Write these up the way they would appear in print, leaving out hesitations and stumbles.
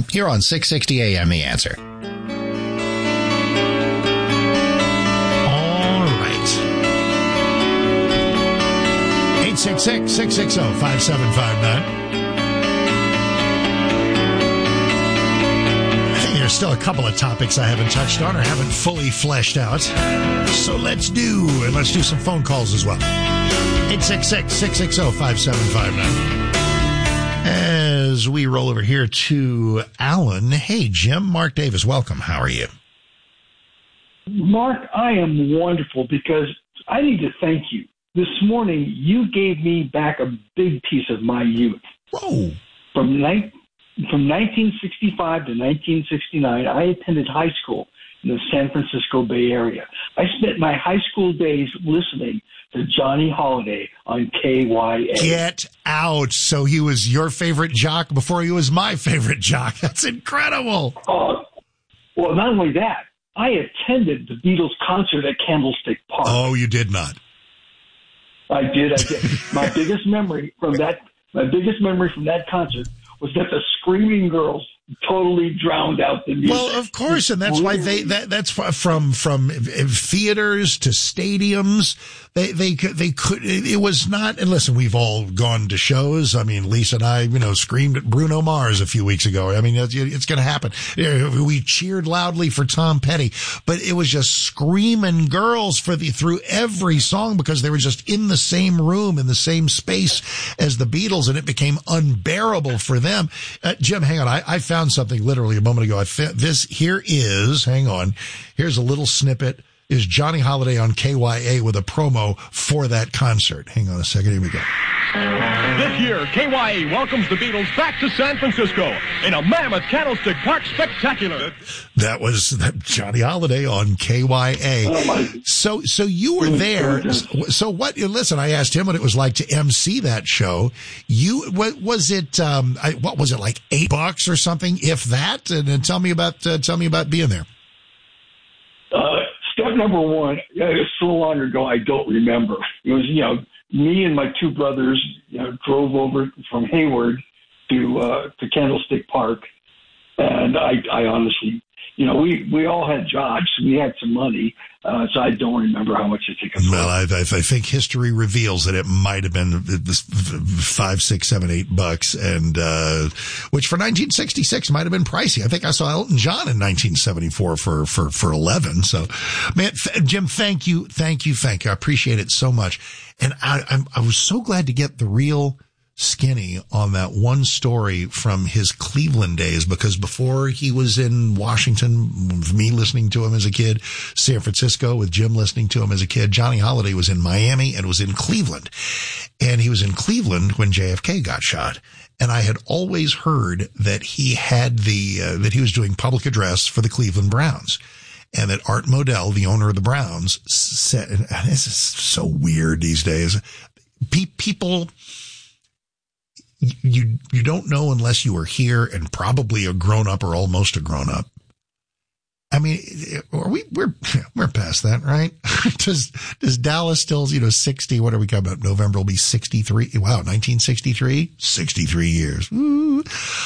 Jim, here on 660 AM The Answer. All right. 866-660-5759. There's still a couple of topics I haven't touched on or haven't fully fleshed out. So let's do some phone calls as well. 866-660-5759. As we roll over here to Alan. Hey, Jim. Mark Davis, welcome. How are you? Mark, I am wonderful because I need to thank you. This morning, you gave me back a big piece of my youth. Whoa. From 1965 to 1969, I attended high school in the San Francisco Bay Area. I spent my high school days listening to Johnny Holiday on KYA. Get out. So he was your favorite jock before he was my favorite jock. That's incredible. Well, not only that, I attended the Beatles concert at Candlestick Park. Oh, you did not. I did. My biggest memory from that concert was that the screaming girls totally drowned out the music. Well, of course, and that's why that's from theaters to stadiums. They could. It was not. And listen, we've all gone to shows. I mean, Lisa and I, screamed at Bruno Mars a few weeks ago. I mean, it's going to happen. We cheered loudly for Tom Petty, but it was just screaming girls through every song because they were just in the same room, in the same space as the Beatles, and it became unbearable for them. Jim, hang on. I found something literally a moment ago. Here's a little snippet. Is Johnny Holiday on KYA with a promo for that concert. Hang on a second. Here we go. This year, KYA welcomes the Beatles back to San Francisco in a mammoth Candlestick Park spectacular. That was Johnny Holiday on KYA. So you were there. So what? Listen, I asked him what it was like to MC that show. What was it? What was it, like $8 or something, if that? And then tell me about being there. Step number one, it's so long ago I don't remember. It was, me and my two brothers drove over from Hayward to Candlestick Park, and I honestly, we all had jobs, we had some money, so I don't remember how much the tickets were. Well, I think history reveals that it might have been $5, $6, $7, $8, and which for 1966 might have been pricey. I think I saw Elton John in 1974 for 11. So, man, Jim, thank you. I appreciate it so much, and I was so glad to get the real skinny on that one story from his Cleveland days, because before he was in Washington, with me listening to him as a kid, San Francisco with Jim listening to him as a kid, Johnny Holiday was in Miami and was in Cleveland. And he was in Cleveland when JFK got shot. And I had always heard that he had that he was doing public address for the Cleveland Browns. And that Art Modell, the owner of the Browns, said, and this is so weird these days, people, you don't know unless you are here and probably a grown up or almost a grown up. I mean, we're past that, right? Does Dallas still, 60? What are we talking about? November will be 63. Wow, 1963, 63 years. Ooh.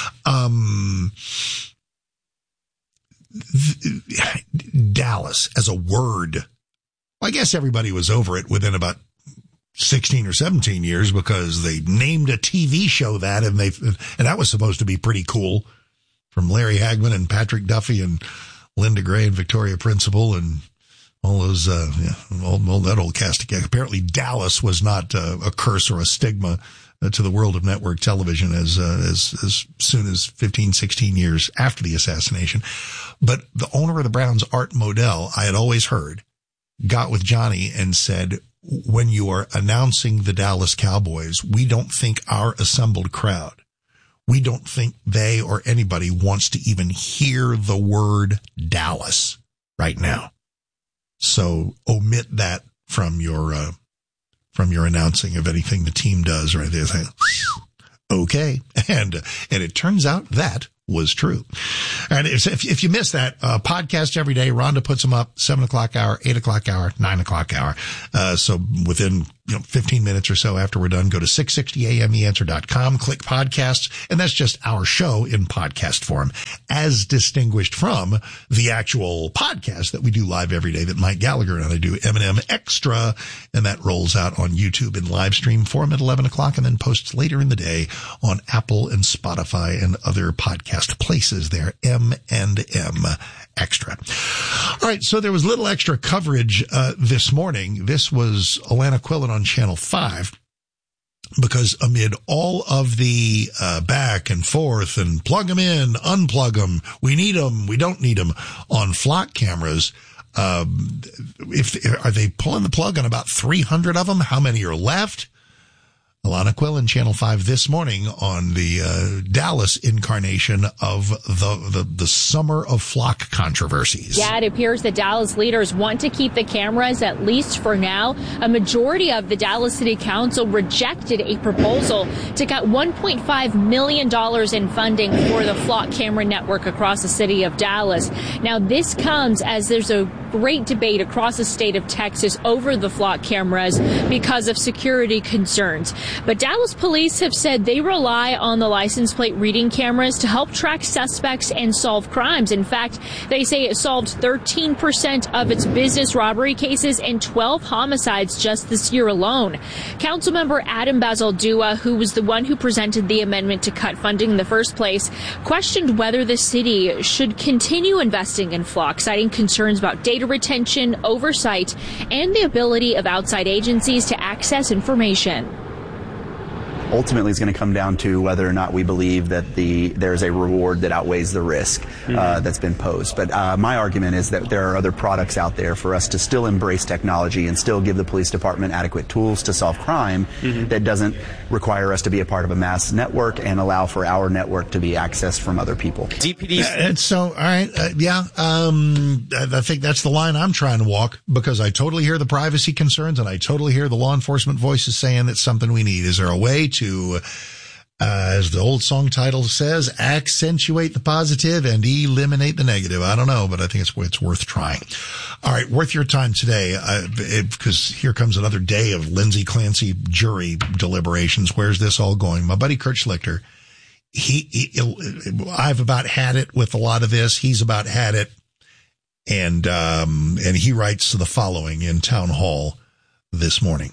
Dallas as a word. I guess everybody was over it within about 16 or 17 years, because they named a TV show that, and that was supposed to be pretty cool, from Larry Hagman and Patrick Duffy and Linda Gray and Victoria Principal and all those, all that old cast. Apparently Dallas was not a curse or a stigma to the world of network television as soon as 15, 16 years after the assassination. But the owner of the Browns, Art Modell, I had always heard, got with Johnny and said, when you are announcing the Dallas Cowboys, we don't think our assembled crowd, we don't think they or anybody wants to even hear the word Dallas right now. So omit that from your announcing of anything the team does right there. Okay. And it turns out that was true. And if you missed that, podcast every day, Rhonda puts them up, 7 o'clock hour, 8 o'clock hour, 9 o'clock hour. So within 15 minutes or so after we're done, go to 660amtheanswer.com, click podcasts, and that's just our show in podcast form, as distinguished from the actual podcast that we do live every day that Mike Gallagher and I do, M&M Extra, and that rolls out on YouTube in live stream form at 11 o'clock and then posts later in the day on Apple and Spotify and other podcast places there, M&M Extra. All right, so there was little extra coverage this morning. This was Alana Quillen on Channel 5, because amid all of the back and forth and plug them in, unplug them, we need them, we don't need them on flock cameras, are they pulling the plug on about 300 of them? How many are left? Alana Quillen, Channel 5 this morning on the Dallas incarnation of the summer of flock controversies. Yeah, it appears that Dallas leaders want to keep the cameras, at least for now. A majority of the Dallas City Council rejected a proposal to cut $1.5 million in funding for the flock camera network across the city of Dallas. Now, this comes as there's a great debate across the state of Texas over the flock cameras because of security concerns. But Dallas police have said they rely on the license plate reading cameras to help track suspects and solve crimes. In fact, they say it solved 13% of its business robbery cases and 12 homicides just this year alone. Councilmember Adam Basildua, who was the one who presented the amendment to cut funding in the first place, questioned whether the city should continue investing in flock, citing concerns about data retention, oversight, and the ability of outside agencies to access information. Ultimately, it's going to come down to whether or not we believe that there's a reward that outweighs the risk that's been posed. But my argument is that there are other products out there for us to still embrace technology and still give the police department adequate tools to solve crime that doesn't require us to be a part of a mass network and allow for our network to be accessed from other people. DPD. So, all right. I think that's the line I'm trying to walk, because I totally hear the privacy concerns and I totally hear the law enforcement voices saying that's something we need. Is there a way to, as the old song title says, accentuate the positive and eliminate the negative? I don't know, but I think it's worth trying. All right, worth your time today, because here comes another day of Lindsay Clancy jury deliberations. Where's this all going? My buddy Kurt Schlichter, I've about had it with a lot of this. He's about had it. And he writes the following in Town Hall this morning.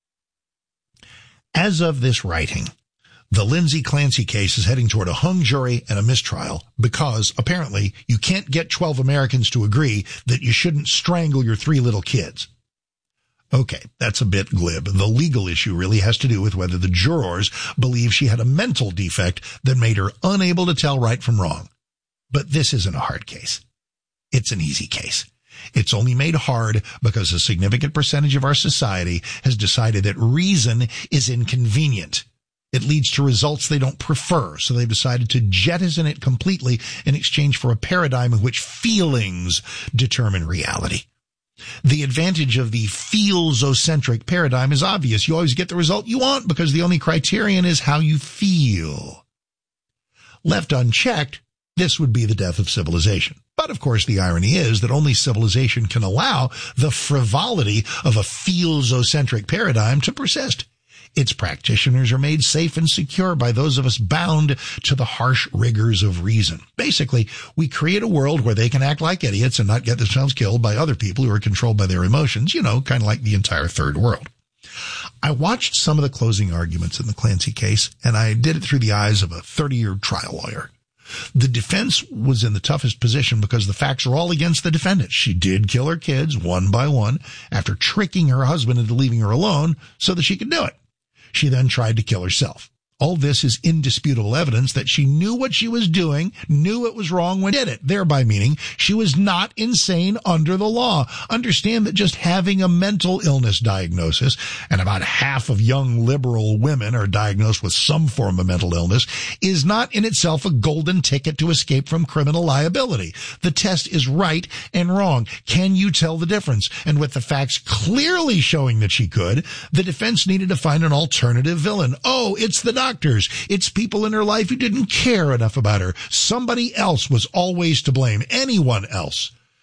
As of this writing, the Lindsay Clancy case is heading toward a hung jury and a mistrial because, apparently, you can't get 12 Americans to agree that you shouldn't strangle your 3 little kids. Okay, that's a bit glib. The legal issue really has to do with whether the jurors believe she had a mental defect that made her unable to tell right from wrong. But this isn't a hard case. It's an easy case. It's only made hard because a significant percentage of our society has decided that reason is inconvenient. It leads to results they don't prefer, so they've decided to jettison it completely in exchange for a paradigm in which feelings determine reality. The advantage of the feelsocentric paradigm is obvious. You always get the result you want because the only criterion is how you feel. Left unchecked, this would be the death of civilization. But, of course, the irony is that only civilization can allow the frivolity of a feelsocentric paradigm to persist. Its practitioners are made safe and secure by those of us bound to the harsh rigors of reason. Basically, we create a world where they can act like idiots and not get themselves killed by other people who are controlled by their emotions, kind of like the entire third world. I watched some of the closing arguments in the Clancy case, and I did it through the eyes of a 30-year trial lawyer. The defense was in the toughest position because the facts are all against the defendant. She did kill her kids one by one after tricking her husband into leaving her alone so that she could do it. She then tried to kill herself. All this is indisputable evidence that she knew what she was doing, knew it was wrong when she did it, thereby meaning she was not insane under the law. Understand that just having a mental illness diagnosis, and about half of young liberal women are diagnosed with some form of mental illness, is not in itself a golden ticket to escape from criminal liability. The test is right and wrong. Can you tell the difference? And with the facts clearly showing that she could, the defense needed to find an alternative villain. Oh, it's the doctors. It's people in her life who didn't care enough about her. Somebody else was always to blame. Anyone else.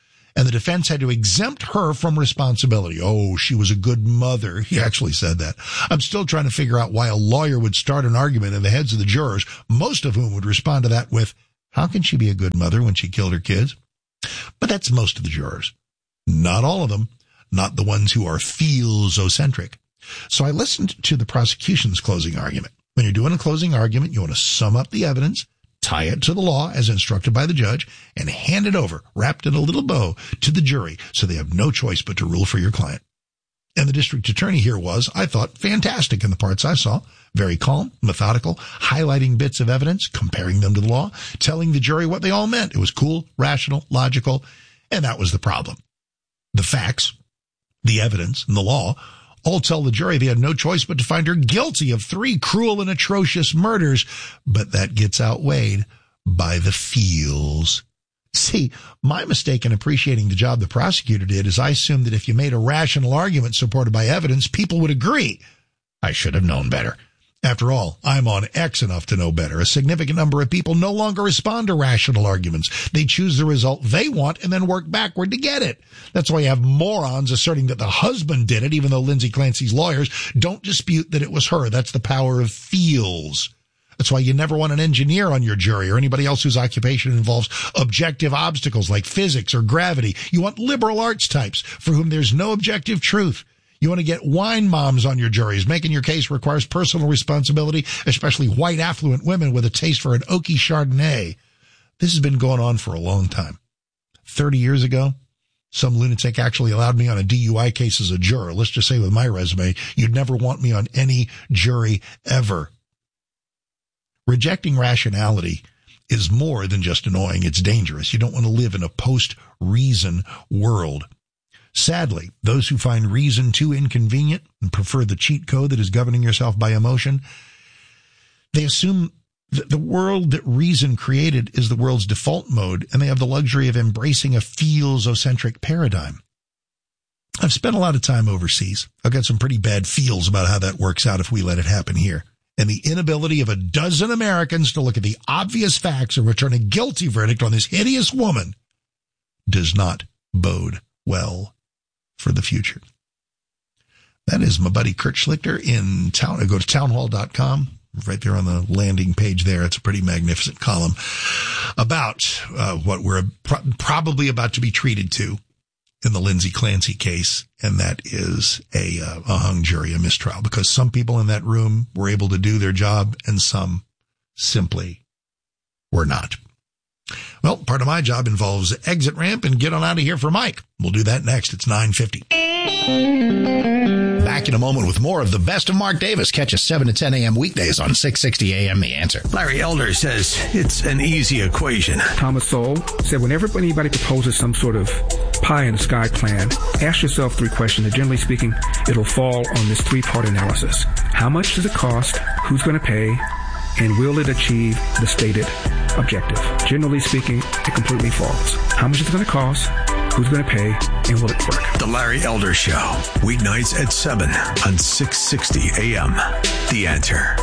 and the defense had to exempt her from responsibility. Oh, she was a good mother. He actually said that. I'm still trying to figure out why a lawyer would start an argument in the heads of the jurors, most of whom would respond to that with, how can she be a good mother when she killed her kids? But that's most of the jurors. Not all of them. Not the ones who are feels-ocentric. So I listened to the prosecution's closing argument. When you're doing a closing argument, you want to sum up the evidence, tie it to the law as instructed by the judge, and hand it over, wrapped in a little bow, to the jury so they have no choice but to rule for your client. And the district attorney here was, I thought, fantastic in the parts I saw. Very calm, methodical, highlighting bits of evidence, comparing them to the law, telling the jury what they all meant. It was cool, rational, logical, and that was the problem. The facts, the evidence, and the law all tell the jury they had no choice but to find her guilty of 3 cruel and atrocious murders, but that gets outweighed by the feels. See, my mistake in appreciating the job the prosecutor did is I assumed that if you made a rational argument supported by evidence, people would agree. I should have known better. After all, I'm on X enough to know better. A significant number of people no longer respond to rational arguments. They choose the result they want and then work backward to get it. That's why you have morons asserting that the husband did it, even though Lindsay Clancy's lawyers don't dispute that it was her. That's the power of feels. That's why you never want an engineer on your jury or anybody else whose occupation involves objective obstacles like physics or gravity. You want liberal arts types for whom there's no objective truth. You want to get wine moms on your juries. Making your case requires personal responsibility, especially white affluent women with a taste for an oaky Chardonnay. This has been going on for a long time. 30 years ago, some lunatic actually allowed me on a DUI case as a juror. Let's just say with my resume, you'd never want me on any jury ever. Rejecting rationality is more than just annoying. It's dangerous. You don't want to live in a post-reason world. Sadly, those who find reason too inconvenient and prefer the cheat code that is governing yourself by emotion, they assume that the world that reason created is the world's default mode, and they have the luxury of embracing a feels-ocentric paradigm. I've spent a lot of time overseas. I've got some pretty bad feels about how that works out if we let it happen here. And the inability of a dozen Americans to look at the obvious facts and return a guilty verdict on this hideous woman does not bode well for the future. That is my buddy Kurt Schlichter in town. Go to townhall.com. Right there on the landing page there. It's a pretty magnificent column about what we're probably about to be treated to in the Lindsay Clancy case, and that is a hung jury, a mistrial, because some people in that room were able to do their job and some simply were not. Well, part of my job involves exit ramp and get on out of here for Mike. We'll do that next. It's 9:50. Back in a moment with more of the best of Mark Davis. Catch us 7 to 10 a.m. weekdays on 660 a.m. The Answer. Larry Elder says it's an easy equation. Thomas Sowell said whenever anybody proposes some sort of pie-in-the-sky plan, ask yourself 3 questions. And generally speaking, it'll fall on this 3-part analysis. How much does it cost? Who's going to pay? And will it achieve the stated objective? Generally speaking, it completely falls. How much is it going to cost? Who's going to pay? And will it work? The Larry Elder Show. Weeknights at 7 on 660 a.m. The Answer.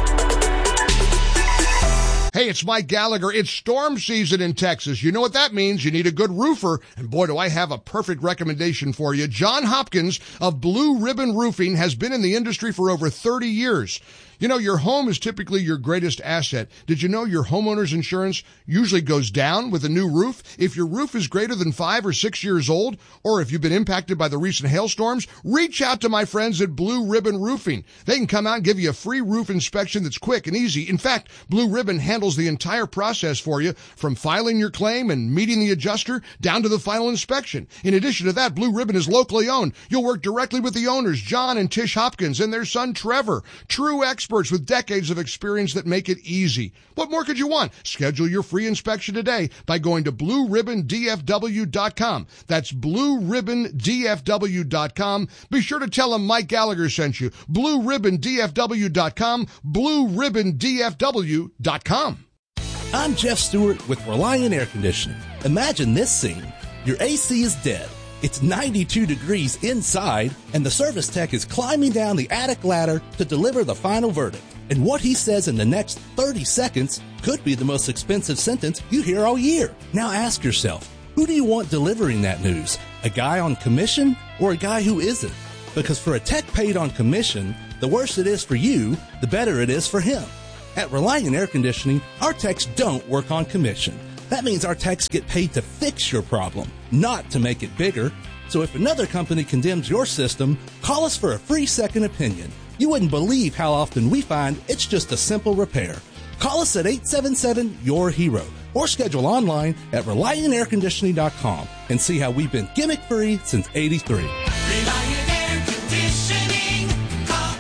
Hey, it's Mike Gallagher. It's storm season in Texas. You know what that means. You need a good roofer. And boy, do I have a perfect recommendation for you. John Hopkins of Blue Ribbon Roofing has been in the industry for over 30 years. You know, your home is typically your greatest asset. Did you know your homeowner's insurance usually goes down with a new roof? If your roof is greater than 5 or 6 years old, or if you've been impacted by the recent hailstorms, reach out to my friends at Blue Ribbon Roofing. They can come out and give you a free roof inspection that's quick and easy. In fact, Blue Ribbon handles the entire process for you, from filing your claim and meeting the adjuster down to the final inspection. In addition to that, Blue Ribbon is locally owned. You'll work directly with the owners, John and Tish Hopkins, and their son, Trevor. True experts with decades of experience that make it easy. What more could you want? Schedule your free inspection today by going to BlueRibbonDFW.com. That's BlueRibbonDFW.com. Be sure to tell them Mike Gallagher sent you. BlueRibbonDFW.com. BlueRibbonDFW.com. I'm Jeff Stewart with Reliant Air Conditioning. Imagine this scene. Your AC is dead. It's 92 degrees inside, and the service tech is climbing down the attic ladder to deliver the final verdict. And what he says in the next 30 seconds could be the most expensive sentence you hear all year. Now ask yourself, who do you want delivering that news? A guy on commission or a guy who isn't? Because for a tech paid on commission, the worse it is for you, the better it is for him. At Reliant Air Conditioning, our techs don't work on commission. That means our techs get paid to fix your problem, not to make it bigger. So if another company condemns your system, call us for a free second opinion. You wouldn't believe how often we find it's just a simple repair. Call us at 877-YOUR-HERO or schedule online at ReliantAirConditioning.com and see how we've been gimmick-free since '83. Reliant Air Conditioning. Call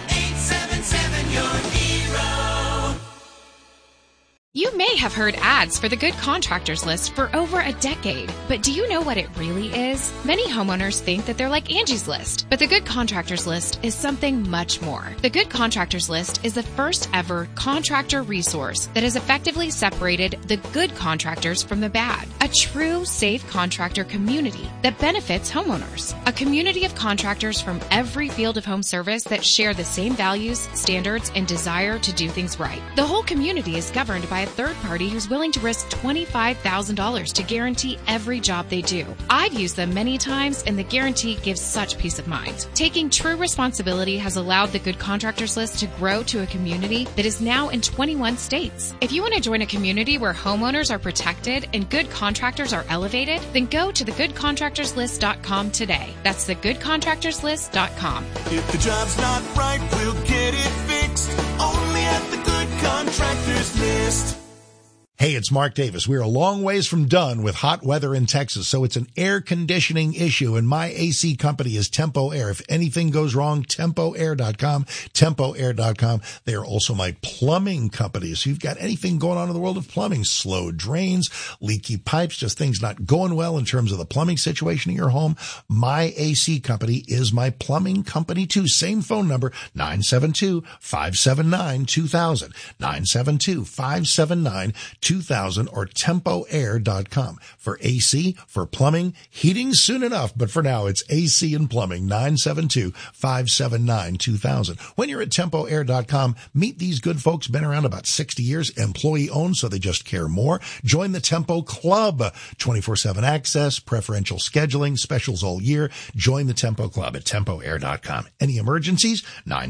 877-YOUR-HERO. You may have heard ads for the Good Contractors List for over a decade, but do you know what it really is? Many homeowners think that they're like Angie's List, but the Good Contractors List is something much more. The Good Contractors List is the first ever contractor resource that has effectively separated the good contractors from the bad. A true safe contractor community that benefits homeowners. A community of contractors from every field of home service that share the same values, standards, and desire to do things right. The whole community is governed by a third party who's willing to risk $25,000 to guarantee every job they do. I've used them many times, and the guarantee gives such peace of mind. Taking true responsibility has allowed the Good Contractors List to grow to a community that is now in 21 states. If you want to join a community where homeowners are protected and good contractors are elevated, then go to thegoodcontractorslist.com today. That's thegoodcontractorslist.com. If the job's not right, we'll get it fixed. Only at the Good Contractors List. Hey, it's Mark Davis. We're a long ways from done with hot weather in Texas, so it's an air conditioning issue, and my AC company is Tempo Air. If anything goes wrong, TempoAir.com, TempoAir.com. They are also my plumbing company. So you've got anything going on in the world of plumbing, slow drains, leaky pipes, just things not going well in terms of the plumbing situation in your home. My AC company is my plumbing company too. Same phone number, 972-579-2000, 972-579-2000. Or TempoAir.com for AC, for plumbing, heating soon enough. But for now, it's AC and plumbing, 972-579-2000. When you're at TempoAir.com, meet these good folks, been around about 60 years, employee owned, so they just care more. Join the Tempo Club, 24/7 access, preferential scheduling, specials all year. Join the Tempo Club at TempoAir.com. Any emergencies?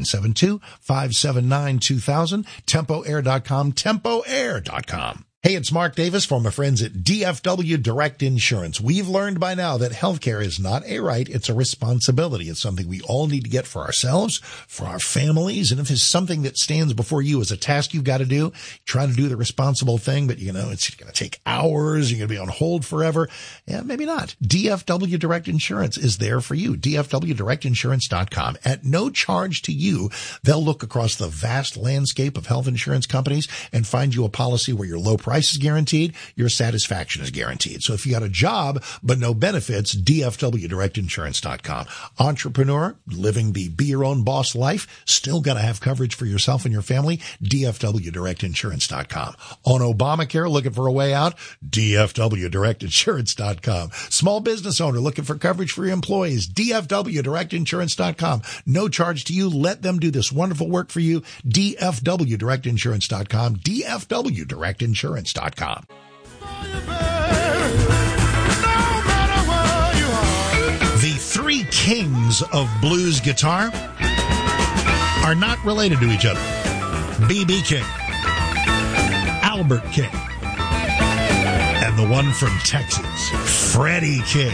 972-579-2000, TempoAir.com, TempoAir.com. Hey, it's Mark Davis from my friends at DFW Direct Insurance. We've learned by now that healthcare is not a right, it's a responsibility. It's something we all need to get for ourselves, for our families, and if it's something that stands before you as a task you've got to do, try to do the responsible thing, but it's going to take hours, you're going to be on hold forever. Yeah, maybe not. DFW Direct Insurance is there for you. DFWDirectInsurance.com. At no charge to you, they'll look across the vast landscape of health insurance companies and find you a policy where your low price is guaranteed, your satisfaction is guaranteed. So if you got a job but no benefits, DFWDirectInsurance.com. Entrepreneur, living the be your own boss life, still got to have coverage for yourself and your family, DFWDirectInsurance.com. On Obamacare, looking for a way out, DFWDirectInsurance.com. Small business owner looking for coverage for your employees, DFWDirectInsurance.com. No charge to you. Let them do this wonderful work for you, DFWDirectInsurance.com, DFWDirectInsurance.com. The three kings of blues guitar are not related to each other. B.B. King, Albert King, and the one from Texas, Freddie King.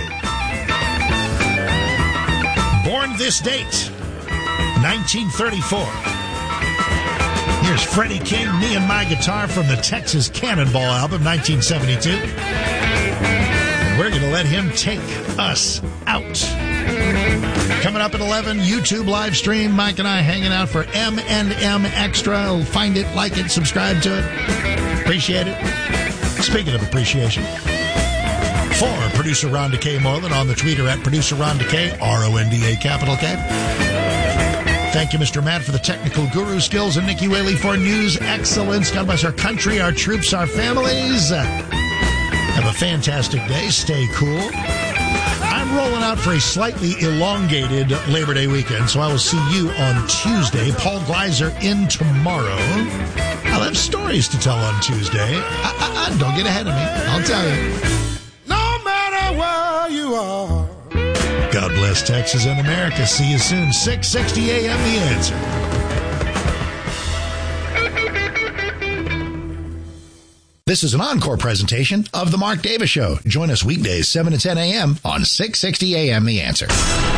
Born this date, 1934. Here's Freddie King, Me and My Guitar from the Texas Cannonball album, 1972. And we're going to let him take us out. Coming up at 11, YouTube live stream. Mike and I hanging out for M&M Extra. Find it, like it, subscribe to it. Appreciate it. Speaking of appreciation, for producer Rhonda K. Moreland on the Twitter at producer Rhonda K, R-O-N-D-A capital K. Thank you, Mr. Matt, for the technical guru skills, and Nikki Whaley for news excellence. God bless our country, our troops, our families. Have a fantastic day. Stay cool. I'm rolling out for a slightly elongated Labor Day weekend, so I will see you on Tuesday. Paul Gleiser in tomorrow. I'll have stories to tell on Tuesday. Don't get ahead of me. I'll tell you. No matter where you are. Dallas, Texas, and America. See you soon. 6:60 a.m. The Answer. This is an encore presentation of The Mark Davis Show. Join us weekdays 7 to 10 a.m. on 6:60 a.m. The Answer.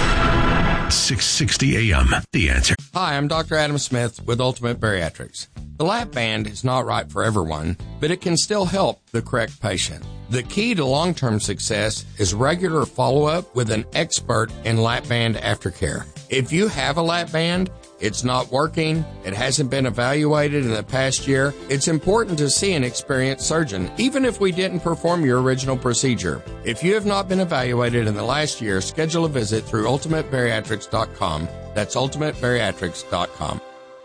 6:60 a.m. The Answer. Hi, I'm Dr. Adam Smith with Ultimate Bariatrics. The lap band is not right for everyone, but it can still help the correct patient. The key to long-term success is regular follow-up with an expert in lap band aftercare. If you have a lap band, it's not working, it hasn't been evaluated in the past year, it's important to see an experienced surgeon, even if we didn't perform your original procedure. If you have not been evaluated in the last year, schedule a visit through ultimatebariatrics.com. That's ultimatebariatrics.com.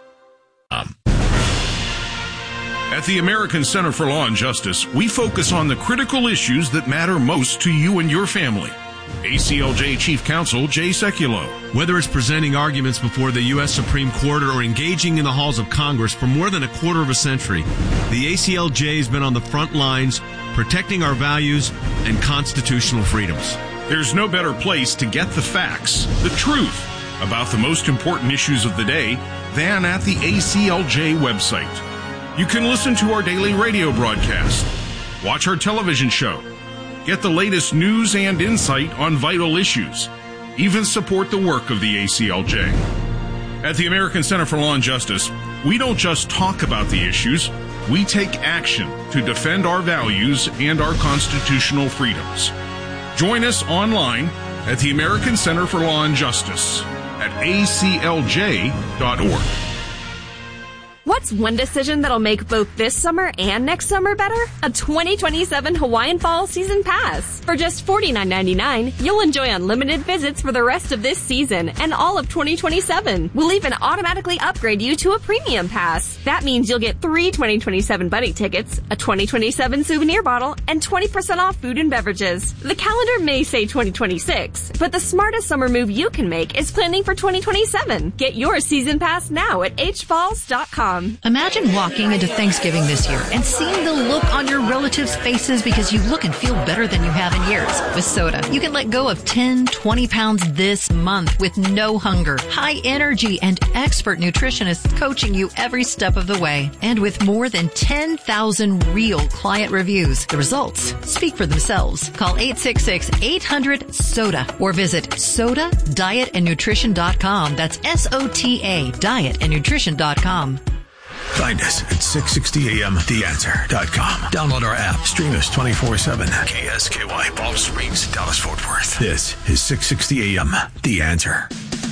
At the American Center for Law and Justice, we focus on the critical issues that matter most to you and your family. ACLJ Chief Counsel Jay Sekulow. Whether it's presenting arguments before the U.S. Supreme Court or engaging in the halls of Congress for more than a quarter of a century, the ACLJ has been on the front lines protecting our values and constitutional freedoms. There's no better place to get the facts, the truth, about the most important issues of the day than at the ACLJ website. You can listen to our daily radio broadcast, watch our television show, get the latest news and insight on vital issues, even support the work of the ACLJ. At the American Center for Law and Justice, we don't just talk about the issues, we take action to defend our values and our constitutional freedoms. Join us online at the American Center for Law and Justice at aclj.org. What's one decision that'll make both this summer and next summer better? A 2027 Hawaiian Fall Season Pass. For just $49.99, you'll enjoy unlimited visits for the rest of this season and all of 2027. We'll even automatically upgrade you to a premium pass. That means you'll get 3 2027 bunny tickets, a 2027 souvenir bottle, and 20% off food and beverages. The calendar may say 2026, but the smartest summer move you can make is planning for 2027. Get your season pass now at hfalls.com. Imagine walking into Thanksgiving this year and seeing the look on your relatives' faces because you look and feel better than you have in years. With Soda, you can let go of 10, 20 pounds this month with no hunger, high energy, and expert nutritionists coaching you every step of the way. And with more than 10,000 real client reviews, the results speak for themselves. Call 866-800-SODA or visit SODAdietandnutrition.com. That's SOTA, dietandnutrition.com. Find us at 660amtheanswer.com. Download our app. Stream us 24/7. KSKY, Palm Springs, Dallas, Fort Worth. This is 660 AM, The Answer.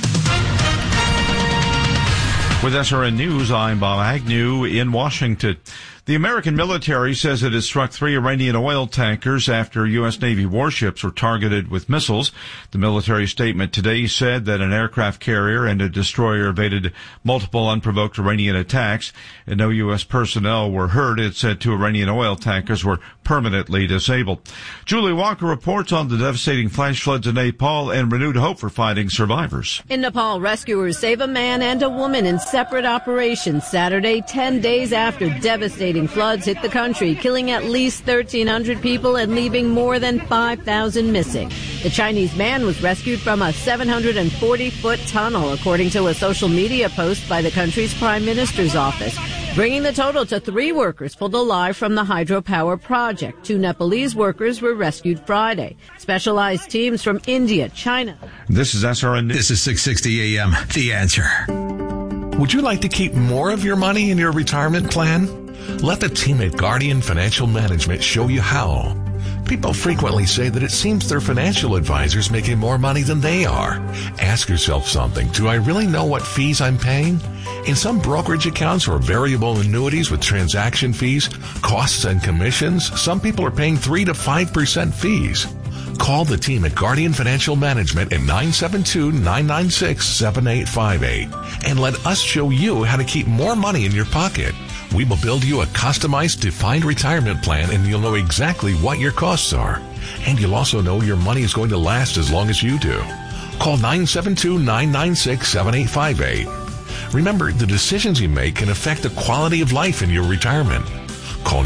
With SRN News, I'm Bob Agnew in Washington. The American military says it has struck 3 Iranian oil tankers after U.S. Navy warships were targeted with missiles. The military statement today said that an aircraft carrier and a destroyer evaded multiple unprovoked Iranian attacks, and no U.S. personnel were hurt. It said 2 Iranian oil tankers were permanently disabled. Julie Walker reports on the devastating flash floods in Nepal and renewed hope for finding survivors. In Nepal, rescuers save a man and a woman in separate operations Saturday, 10 days after devastating floods hit the country, killing at least 1,300 people and leaving more than 5,000 missing. The Chinese man was rescued from a 740-foot tunnel, according to a social media post by the country's prime minister's office, bringing the total to 3 workers pulled alive from the hydropower project. 2 Nepalese workers were rescued Friday. Specialized teams from India, China. This is SRN News. This is 660 AM, The Answer. Would you like to keep more of your money in your retirement plan? Let the team at Guardian Financial Management show you how. People frequently say that it seems their financial advisor's making more money than they are. Ask yourself something. Do I really know what fees I'm paying? In some brokerage accounts or variable annuities with transaction fees, costs, and commissions, some people are paying 3 to 5% fees. Call the team at Guardian Financial Management at 972-996-7858 and let us show you how to keep more money in your pocket. We will build you a customized defined retirement plan, and you'll know exactly what your costs are. And you'll also know your money is going to last as long as you do. Call 972-996-7858. Remember, the decisions you make can affect the quality of life in your retirement. Call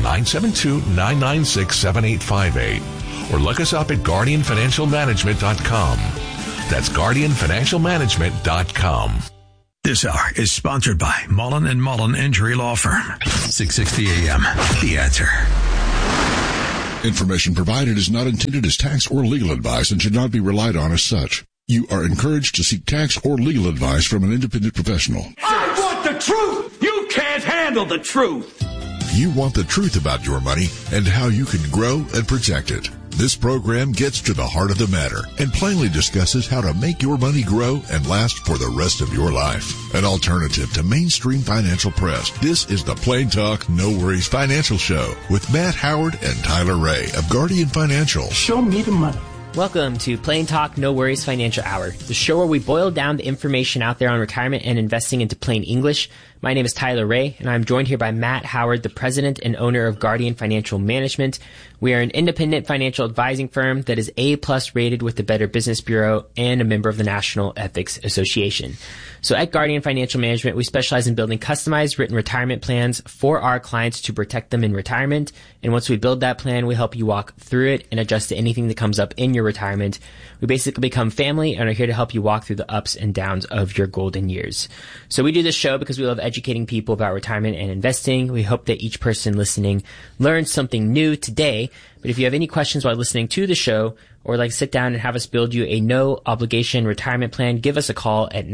972-996-7858 or look us up at GuardianFinancialManagement.com. That's GuardianFinancialManagement.com. This hour is sponsored by Mullen & Mullen Injury Law Firm. 660 AM. The Answer. Information provided is not intended as tax or legal advice and should not be relied on as such. You are encouraged to seek tax or legal advice from an independent professional. I want the truth! You can't handle the truth! You want the truth about your money and how you can grow and protect it. This program gets to the heart of the matter and plainly discusses how to make your money grow and last for the rest of your life. An alternative to mainstream financial press, this is the Plain Talk, No Worries Financial Show with Matt Howard and Tyler Ray of Guardian Financial. Show me the money. Welcome to Plain Talk, No Worries Financial Hour, the show where we boil down the information out there on retirement and investing into plain English. My name is Tyler Ray, and I'm joined here by Matt Howard, the president and owner of Guardian Financial Management. We are an independent financial advising firm that is A+ rated with the Better Business Bureau and a member of the National Ethics Association. So at Guardian Financial Management, we specialize in building customized written retirement plans for our clients to protect them in retirement. And once we build that plan, we help you walk through it and adjust to anything that comes up in your retirement. We basically become family and are here to help you walk through the ups and downs of your golden years. So we do this show because we love educating people about retirement and investing. We hope that each person listening learns something new today. But if you have any questions while listening to the show or like sit down and have us build you a no obligation retirement plan, give us a call at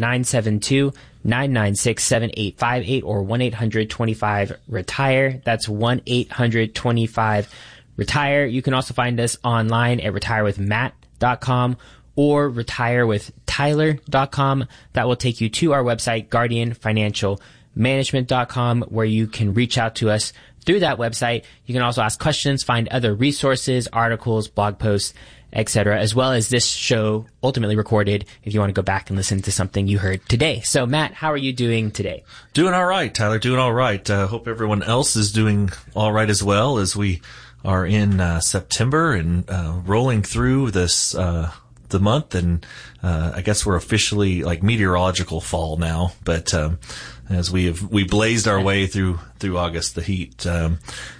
972-996-7858 or 1-800-25-RETIRE. That's 1-800-25-RETIRE. You can also find us online at retirewithmatt.com or retirewithtyler.com. That will take you to our website, guardianfinancialmanagement.com, where you can reach out to us through that website. You can also ask questions, find other resources, articles, blog posts, etc., as well as this show ultimately recorded if you want to go back and listen to something you heard today. So, Matt, how are you doing today? Doing all right, Tyler. Doing all right. Hope everyone else is doing all right as well, as we are in September and rolling through this the month, and I guess we're officially like meteorological fall now, but as we blazed our way through August, the heat, and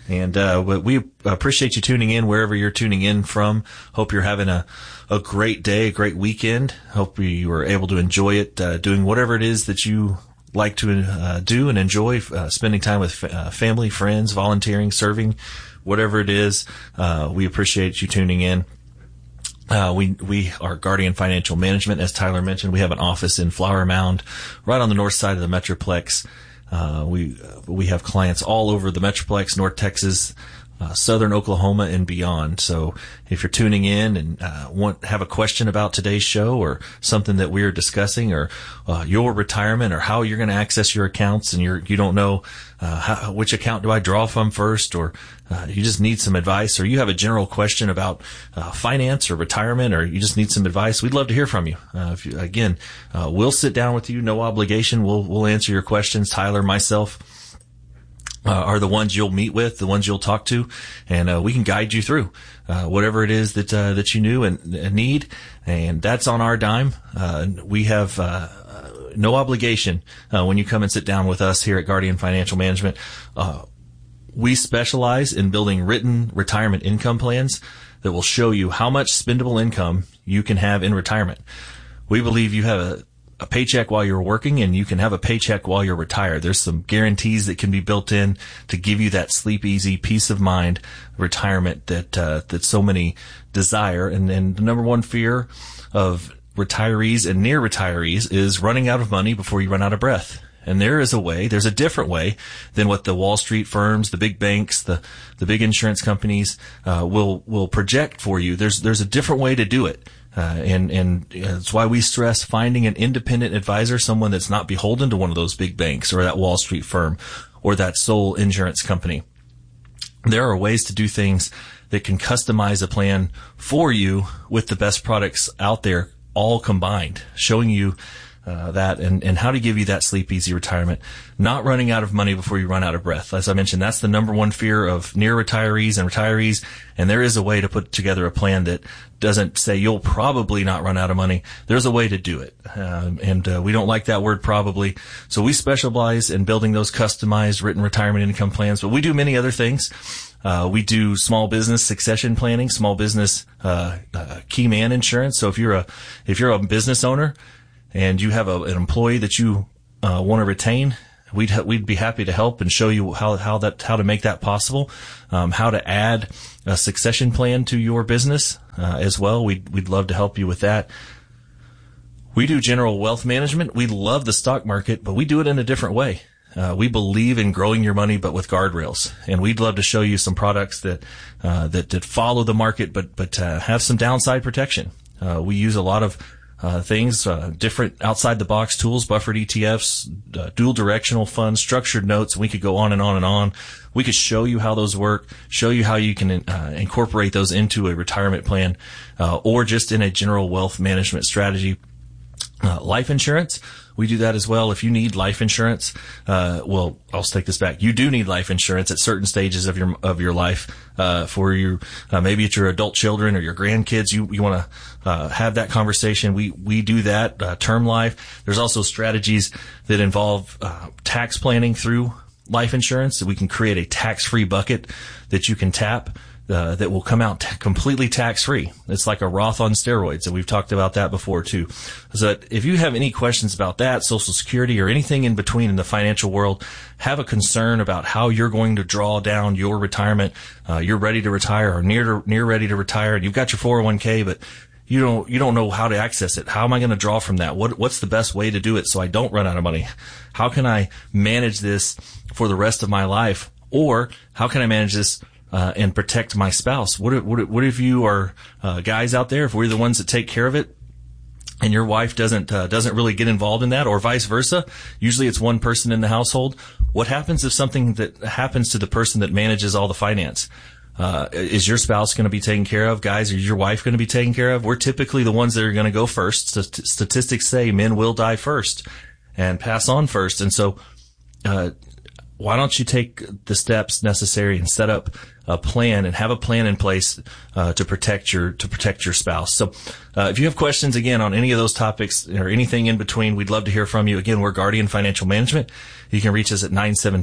we appreciate you tuning in wherever you're tuning in from. Hope you're having a great day, a great weekend. Hope you were able to enjoy it, doing whatever it is that you like to do and enjoy, spending time with family, friends, volunteering, serving, whatever it is. We appreciate you tuning in. We are Guardian Financial Management. As Tyler mentioned, we have an office in Flower Mound, right on the north side of the Metroplex. We have clients all over the Metroplex, North Texas, Southern Oklahoma, and beyond. So if you're tuning in and have a question about today's show or something that we're discussing, or your retirement, or how you're going to access your accounts, and you don't know which account do I draw from first, or you just need some advice, or you have a general question about finance or retirement, or you just need some advice, we'd love to hear from you. We'll sit down with you, no obligation. We'll answer your questions. Tyler, myself, are the ones you'll meet with, the ones you'll talk to, and we can guide you through whatever it is that you knew and need, and that's on our dime. We have no obligation when you come and sit down with us here at Guardian Financial Management. We specialize in building written retirement income plans that will show you how much spendable income you can have in retirement. We believe you have a paycheck while you're working, and you can have a paycheck while you're retired. There's some guarantees that can be built in to give you that sleep easy, peace of mind retirement that so many desire. And the number one fear of retirees and near retirees is running out of money before you run out of breath. And there's a different way than what the Wall Street firms, the big banks, the big insurance companies will project for you. There's a different way to do it. And that's why we stress finding an independent advisor, someone that's not beholden to one of those big banks or that Wall Street firm or that sole insurance company. There are ways to do things that can customize a plan for you with the best products out there, all combined, showing you that and how to give you that sleep easy retirement, not running out of money before you run out of breath. As I mentioned, that's the number one fear of near retirees and retirees. And there is a way to put together a plan that doesn't say you'll probably not run out of money. There's a way to do it. And we don't like that word probably. So we specialize in building those customized written retirement income plans, but we do many other things. We do small business succession planning, small business key man insurance. So if you're a business owner and you have an employee that you want to retain, we'd be happy to help and show you how to make that possible. How to add a succession plan to your business as well. We'd love to help you with that. We do general wealth management. We love the stock market, but we do it in a different way. We believe in growing your money, but with guardrails. And we'd love to show you some products that follow the market, but have some downside protection. We use a lot of things, different outside the box tools, buffered ETFs, dual directional funds, structured notes. We could go on and on and on. We could show you how those work, show you how you can incorporate those into a retirement plan, or just in a general wealth management strategy. Life insurance, we do that as well. If you need life insurance, well, I'll take this back. You do need life insurance at certain stages of your life, for your, maybe it's your adult children or your grandkids. You want to, have that conversation. We do that, term life. There's also strategies that involve, tax planning through life insurance. We can create a tax-free bucket that you can tap. That will come out completely tax-free. It's like a Roth on steroids, and we've talked about that before too. So if you have any questions about that, Social Security, or anything in between in the financial world, have a concern about how you're going to draw down your retirement, you're ready to retire or near ready to retire, and you've got your 401k, but you don't know how to access it. How am I going to draw from that? What's the best way to do it so I don't run out of money? How can I manage this for the rest of my life? Or how can I manage this and protect my spouse? What if you are guys out there, if we're the ones that take care of it and your wife doesn't really get involved in that, or vice versa? Usually it's one person in the household. What happens if something that happens to the person that manages all the finance? Is your spouse going to be taken care of? Guys, is your wife going to be taken care of? We're typically the ones that are going to go first. Statistics say men will die first and pass on first. And so, why don't you take the steps necessary and set up a plan and have a plan in place to protect your spouse? So if you have questions again on any of those topics or anything in between, we'd love to hear from you. Again, we're Guardian Financial Management. You can reach us at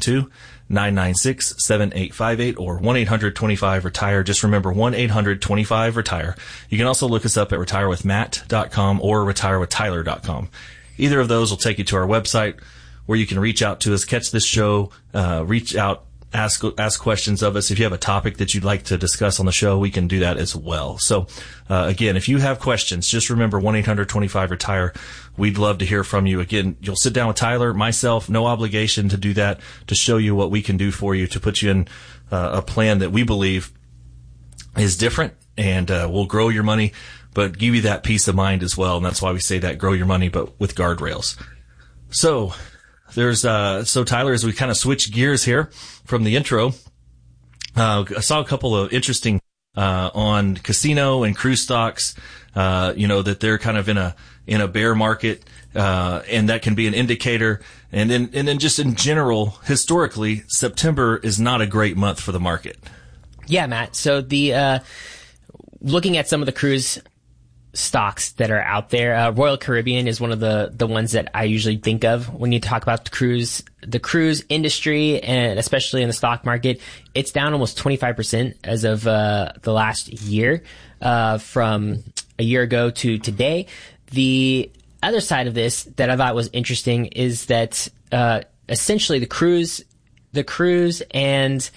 972-996-7858 or 1-800-25-RETIRE. Just remember 1-800-25-RETIRE. You can also look us up at retirewithmatt.com or retirewithtyler.com. Either of those will take you to our website, where you can reach out to us, catch this show, reach out, ask questions of us. If you have a topic that you'd like to discuss on the show, we can do that as well. So, again, if you have questions, just remember 1-800-25-RETIRE. We'd love to hear from you. Again, you'll sit down with Tyler, myself, no obligation to do that, to show you what we can do for you, to put you in a plan that we believe is different and will grow your money, but give you that peace of mind as well. And that's why we say that, grow your money, but with guardrails. So, so Tyler, as we kind of switch gears here from the intro, I saw a couple of interesting, on casino and cruise stocks, that they're kind of in a bear market, and that can be an indicator. And then just in general, historically, September is not a great month for the market. Yeah, Matt. So looking at some of the cruise stocks that are out there, Royal Caribbean is one of the ones that I usually think of when you talk about the cruise industry, and especially in the stock market. It's down almost 25% as of the last year, from a year ago to today. The other side of this that I thought was interesting is that essentially the cruise and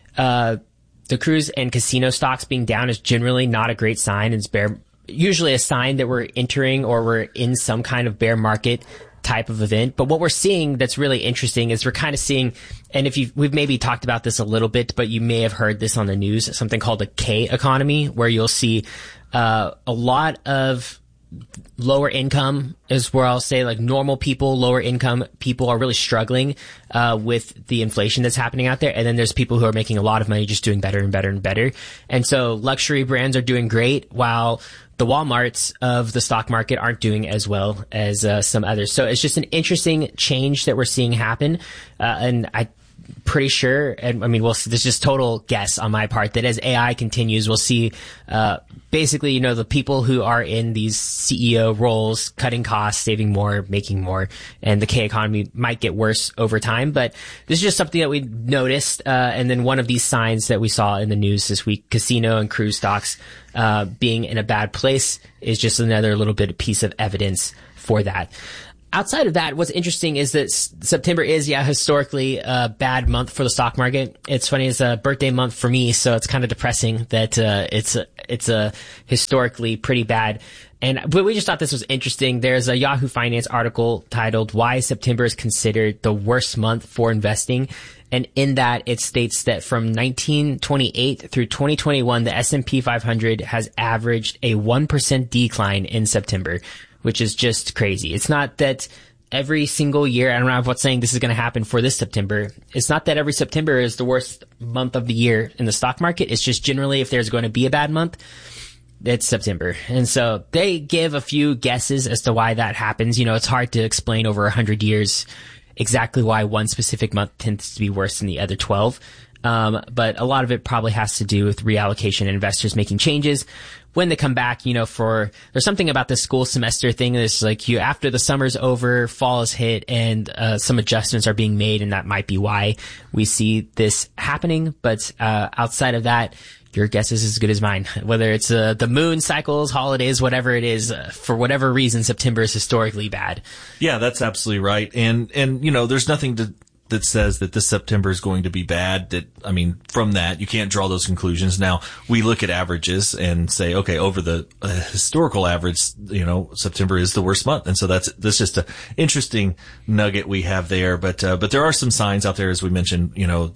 casino stocks being down is generally not a great sign. It's usually a sign that we're entering or we're in some kind of bear market type of event. But what we're seeing that's really interesting is we're kind of seeing, and we've maybe talked about this a little bit, but you may have heard this on the news, something called a K economy, where you'll see a lot of lower income is where I'll say, like, normal people, lower income people are really struggling with the inflation that's happening out there. And then there's people who are making a lot of money just doing better and better and better. And so luxury brands are doing great, while the Walmarts of the stock market aren't doing as well as some others. So it's just an interesting change that we're seeing happen. And pretty sure, and I mean, this is just total guess on my part, that as AI continues, we'll see, basically, the people who are in these CEO roles cutting costs, saving more, making more, and the K economy might get worse over time. But this is just something that we noticed. And then one of these signs that we saw in the news this week, casino and cruise stocks, being in a bad place, is just another little bit of piece of evidence for that. Outside of that, what's interesting is that September is, historically a bad month for the stock market. It's funny, it's a birthday month for me, so it's kind of depressing that it's a historically pretty bad. But we just thought this was interesting. There's a Yahoo Finance article titled "Why September is Considered the Worst Month for Investing." And in that, it states that from 1928 through 2021, the S&P 500 has averaged a 1% decline in September, which is just crazy. It's not that every single year, I don't know if I'm saying this is going to happen for this September. It's not that every September is the worst month of the year in the stock market. It's just generally, if there's going to be a bad month, it's September. And so they give a few guesses as to why that happens. It's hard to explain over 100 years exactly why one specific month tends to be worse than the other 12. But a lot of it probably has to do with reallocation and investors making changes. When they come back, there's something about the school semester thing. It's like after the summer's over, fall is hit, and some adjustments are being made, and that might be why we see this happening. But outside of that, your guess is as good as mine. Whether it's the moon cycles, holidays, whatever it is, for whatever reason, September is historically bad. Yeah, that's absolutely right. And there's nothing that says that this September is going to be bad. From that, you can't draw those conclusions. Now, we look at averages and say, okay, over the historical average, September is the worst month. And so that's just an interesting nugget we have there. But there are some signs out there, as we mentioned,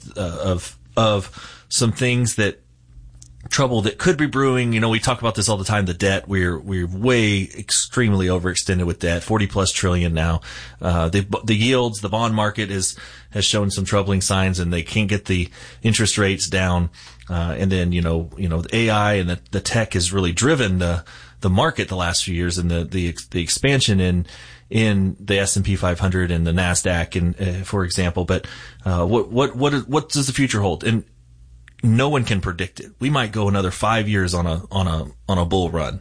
of some things trouble that could be brewing. We talk about this all the time. The debt, we're way extremely overextended with debt, 40+ trillion now. The yields, the bond market has shown some troubling signs, and they can't get the interest rates down. And then, the AI and the tech has really driven the market the last few years, and the expansion in the S&P 500 and the NASDAQ, and for example. But what does the future hold? And no one can predict it. We might go another 5 years on a bull run,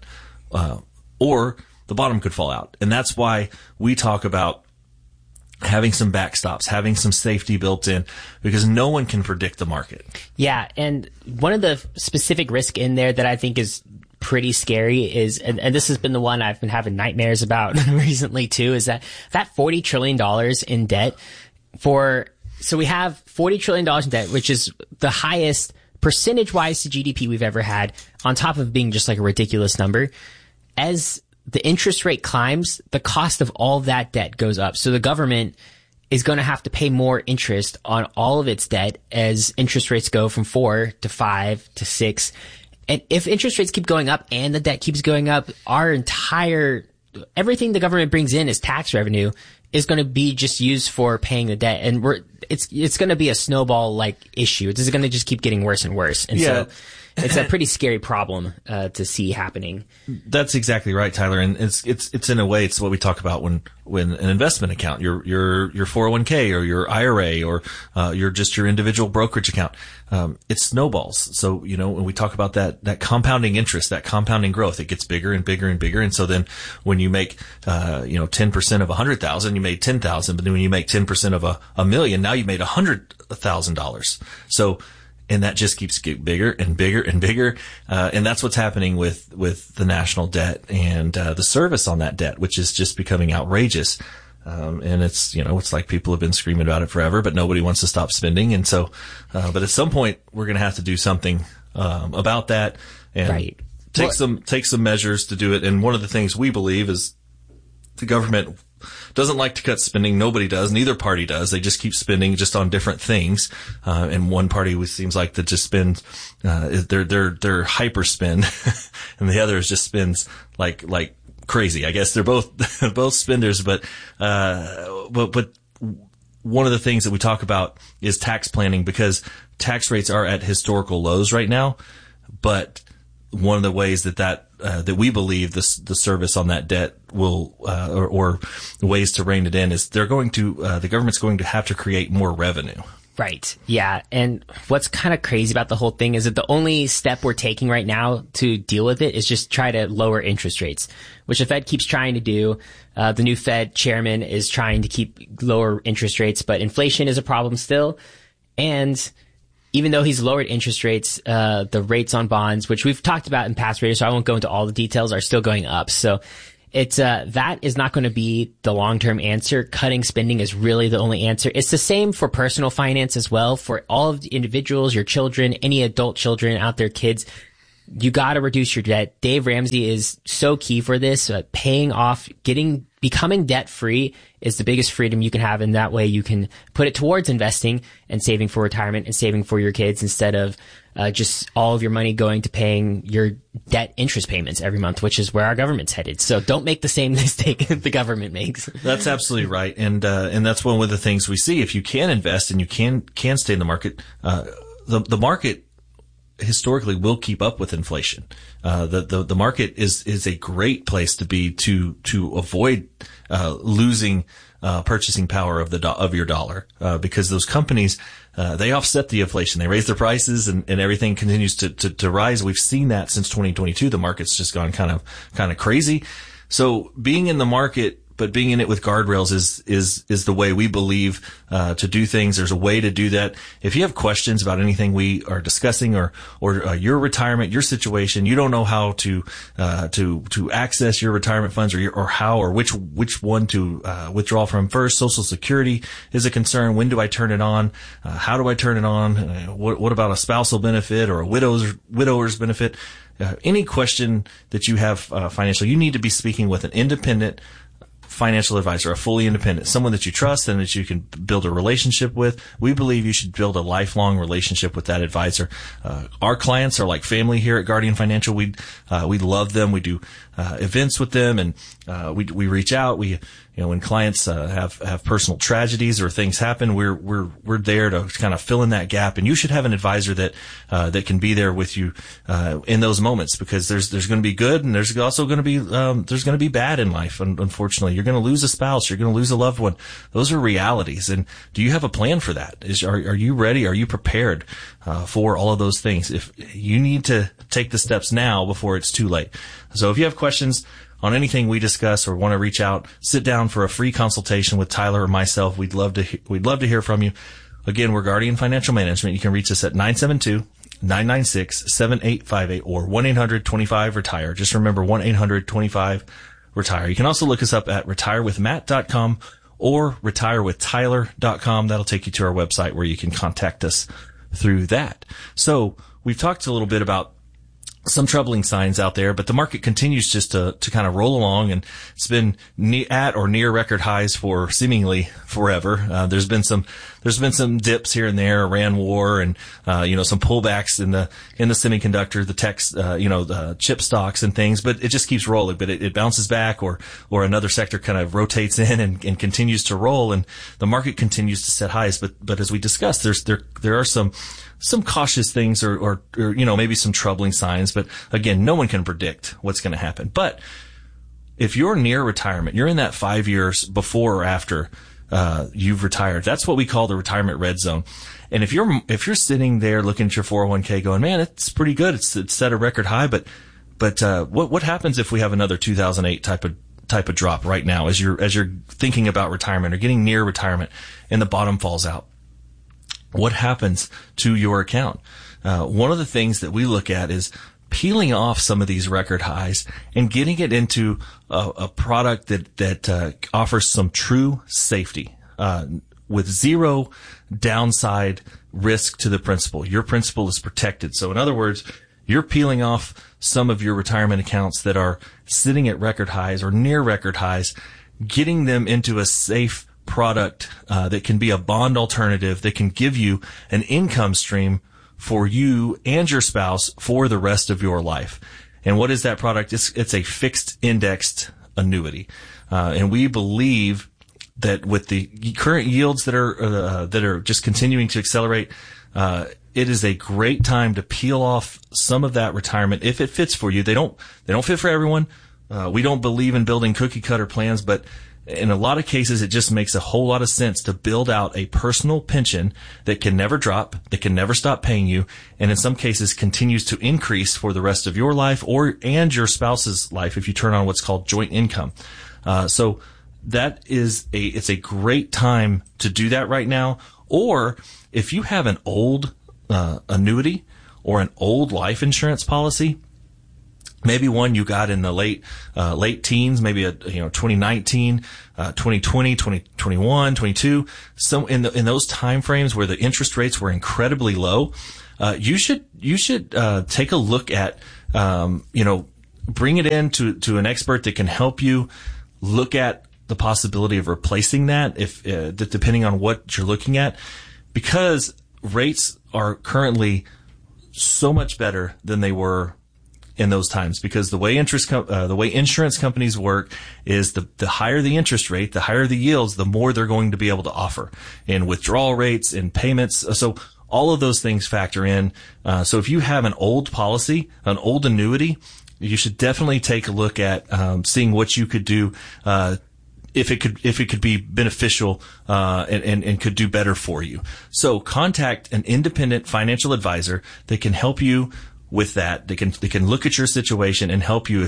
or the bottom could fall out. And that's why we talk about having some backstops, having some safety built in, because no one can predict the market. Yeah. And one of the specific risk in there that I think is pretty scary is, and this has been the one I've been having nightmares about recently too, is that $40 trillion in debt so we have $40 trillion in debt, which is the highest percentage-wise to GDP we've ever had, on top of being just like a ridiculous number. As the interest rate climbs, the cost of all that debt goes up. So the government is going to have to pay more interest on all of its debt as interest rates go from 4 to 5 to 6. And if interest rates keep going up and the debt keeps going up, everything the government brings in as tax revenue is going to be just used for paying the debt. And it's going to be a snowball-like issue. It's going to just keep getting worse and worse. And so it's a pretty scary problem to see happening. That's exactly right, Tyler. And it's in a way, it's what we talk about when an investment account, your 401k or your IRA or your individual brokerage account, it snowballs. So, when we talk about that compounding interest, that compounding growth, it gets bigger and bigger and bigger. And so then when you make 10% of 100,000, you made 10,000, but then when you make 10% of a million, now you made $100,000. So, and that just keeps getting bigger and bigger and bigger. And that's what's happening with the national debt and the service on that debt, which is just becoming outrageous. And it's like people have been screaming about it forever, but nobody wants to stop spending. And so, but at some point we're going to have to do something about that and take some measures to do it. And one of the things we believe is the government doesn't like to cut spending. Nobody does. Neither party does. They just keep spending just on different things. And one party seems like to just spend, they're hyper spend and the other just spends like crazy. I guess they're both spenders, but one of the things that we talk about is tax planning, because tax rates are at historical lows right now. But one of the ways that we believe the service on that debt will, or ways to rein it in is the government's going to have to create more revenue. Right. Yeah. And what's kind of crazy about the whole thing is that the only step we're taking right now to deal with it is just try to lower interest rates, which the Fed keeps trying to do. The new Fed chairman is trying to keep lower interest rates, but inflation is a problem still. And even though he's lowered interest rates, the rates on bonds, which we've talked about in past videos, so I won't go into all the details, are still going up. So it's, that is not going to be the long-term answer. Cutting spending is really the only answer. It's the same for personal finance as well. For all of the individuals, your children, any adult children out there, kids, you got to reduce your debt. Dave Ramsey is so key for this. Paying off, becoming debt free is the biggest freedom you can have. And that way you can put it towards investing and saving for retirement and saving for your kids instead of just all of your money going to paying your debt interest payments every month, which is where our government's headed. So don't make the same mistake the government makes. That's absolutely right. And that's one of the things we see. If you can invest and you can stay in the market, the market historically will keep up with inflation. The market is a great place to be to avoid losing purchasing power of your dollar, because those companies they offset the inflation. They raise their prices and everything continues to rise. We've seen that since 2022. The market's just gone kind of crazy. So being in the market, but being in it with guardrails is the way we believe to do things. There's a way to do that. If you have questions about anything we are discussing or your retirement, your situation, you don't know how to access your retirement funds or which one to withdraw from first. Social Security is a concern. When do I turn it on? How do I turn it on? What about a spousal benefit or a widower's benefit? Any question that you have financially, you need to be speaking with an independent financial advisor, a fully independent, someone that you trust and that you can build a relationship with. We believe you should build a lifelong relationship with that advisor. Our clients are like family here at Guardian Financial. We love them. We do events with them, and we reach out. When clients have personal tragedies or things happen, we're there to kind of fill in that gap. And you should have an advisor that can be there with you in those moments, because there's going to be good and there's also going to be bad in life. Unfortunately, you're going to lose a spouse, you're going to lose a loved one. Those are realities. And do you have a plan for that? Are you ready? Are you prepared for all of those things? If you need to take the steps now before it's too late. So if you have questions on anything we discuss or want to reach out, sit down for a free consultation with Tyler or myself. We'd love to hear from you. Again, we're Guardian Financial Management. You can reach us at 972-996-7858 or 1-800-25-RETIRE. Just remember 1-800-25-RETIRE. You can also look us up at retirewithmatt.com or retirewithtyler.com. That'll take you to our website where you can contact us through that. So we've talked a little bit about some troubling signs out there, but the market continues just to kind of roll along, and it's been at or near record highs for seemingly forever. There's been some dips here and there, Iran war, and some pullbacks in the semiconductor, the tech, the chip stocks and things, but it just keeps rolling. But it bounces back, or another sector kind of rotates in and continues to roll, and the market continues to set highs. But as we discussed, there are some cautious things or maybe some troubling signs, but again, no one can predict what's going to happen. But if you're near retirement, you're in that 5 years before or after you've retired. That's what we call the retirement red zone. And if you're sitting there looking at your 401k going, man, it's pretty good. It's set a record high, but what happens if we have another 2008 type of drop right now as you're thinking about retirement or getting near retirement and the bottom falls out? What happens to your account? One of the things that we look at is peeling off some of these record highs and getting it into a product that offers some true safety, with zero downside risk to the principal. Your principal is protected. So in other words, you're peeling off some of your retirement accounts that are sitting at record highs or near record highs, getting them into a safe product that can be a bond alternative that can give you an income stream for you and your spouse for the rest of your life. And what is that product? It's a fixed indexed annuity, and we believe that with the current yields that are just continuing to accelerate, it is a great time to peel off some of that retirement if it fits for you. They don't fit for everyone. We don't believe in building cookie cutter plans, but in a lot of cases, it just makes a whole lot of sense to build out a personal pension that can never drop, that can never stop paying you, and in some cases continues to increase for the rest of your life and your spouse's life if you turn on what's called joint income. So that is it's a great time to do that right now. Or if you have an old annuity or an old life insurance policy, maybe one you got in the late teens, maybe 2019, 2020, 2021, 22. So in those time frames where the interest rates were incredibly low, you should take a look at bring it in to an expert that can help you look at the possibility of replacing that if depending on what you're looking at, because rates are currently so much better than they were in those times, because the way insurance companies work is the higher the interest rate, the higher the yields, the more they're going to be able to offer in withdrawal rates and payments. So all of those things factor in. So if you have an old policy, an old annuity, you should definitely take a look at seeing what you could do if it could be beneficial and could do better for you. So contact an independent financial advisor that can help you with that. They can look at your situation and help you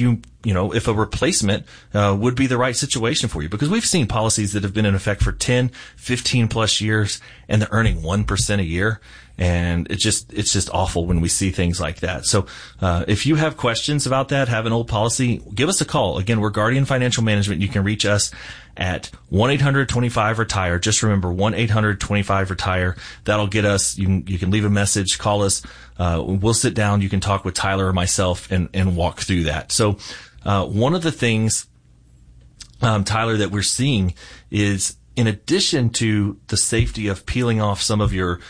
if a replacement would be the right situation for you, because we've seen policies that have been in effect for 10, 15 plus years and they're earning 1% a year. And it's just awful when we see things like that. So, if you have questions about that, have an old policy, give us a call. Again, we're Guardian Financial Management. You can reach us at 1-800-25-RETIRE. Just remember 1-800-25-RETIRE. That'll get us. You can leave a message, call us. We'll sit down. You can talk with Tyler or myself and walk through that. So, one of the things, Tyler, that we're seeing is, in addition to the safety of peeling off some of your